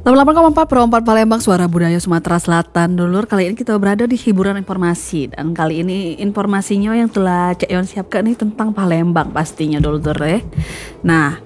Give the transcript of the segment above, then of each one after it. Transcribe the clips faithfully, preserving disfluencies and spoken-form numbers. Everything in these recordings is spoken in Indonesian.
delapan puluh delapan koma empat Pro empat Palembang, suara budaya Sumatera Selatan. Dulur, kali ini kita berada di hiburan informasi. Dan kali ini informasinya yang telah Cek Yon siapkan nih tentang Palembang pastinya dulur ya. Nah,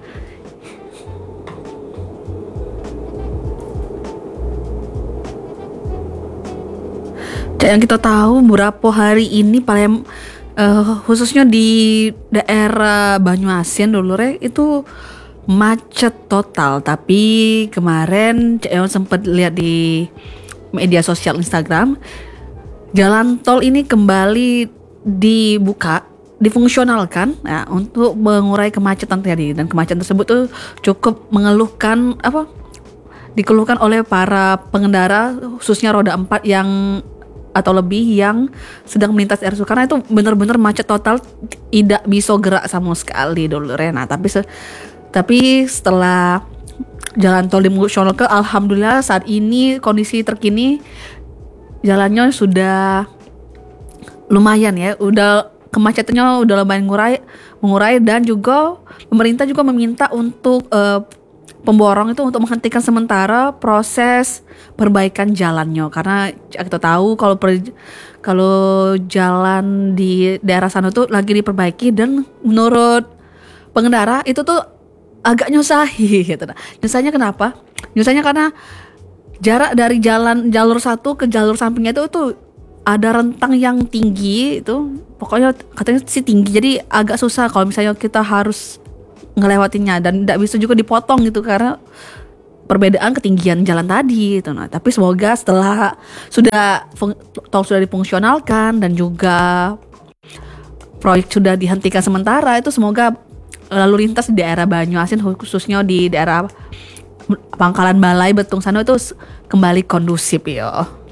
Cek yang kita tahu beberapa hari ini Palem uh, khususnya di daerah Banyuasin dulur ya, itu macet total. Tapi kemarin Cek Eon sempat lihat di media sosial Instagram, jalan tol ini kembali dibuka, difungsionalkan ya, untuk mengurai kemacetan tadi. Dan kemacetan tersebut tuh cukup mengeluhkan apa dikeluhkan oleh para pengendara khususnya roda empat yang atau lebih yang sedang melintas daerah, karena itu benar-benar macet total, tidak bisa gerak sama sekali dulu Rena. Tapi se- tapi setelah jalan tol difungsionalkan, alhamdulillah saat ini kondisi terkini jalannya sudah lumayan ya, udah kemacetannya udah lumayan mengurai, mengurai dan juga pemerintah juga meminta untuk uh, pemborong itu untuk menghentikan sementara proses perbaikan jalannya, karena kita tahu kalau per, kalau jalan di daerah sana tuh lagi diperbaiki, dan menurut pengendara itu tuh agak nyusahi gitu. Nah, nyusahnya kenapa? Nyusahnya karena jarak dari jalan jalur satu ke jalur sampingnya itu tuh ada rentang yang tinggi itu, pokoknya katanya sih tinggi, jadi agak susah kalau misalnya kita harus ngelewatinya, dan tidak bisa juga dipotong gitu karena perbedaan ketinggian jalan tadi itu. Nah, tapi semoga setelah sudah tol sudah difungsionalkan dan juga proyek sudah dihentikan sementara, itu semoga lalu lintas di daerah Banyuasin khususnya di daerah Pangkalan Balai Betung sana itu kembali kondusif ya.